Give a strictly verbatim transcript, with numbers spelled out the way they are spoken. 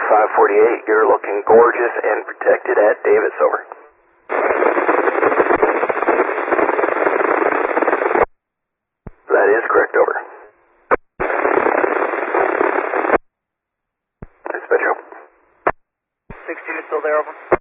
five forty-eight, you're looking gorgeous and protected at Davis, over. That is correct, over. Dispatch, over. six two still there, over.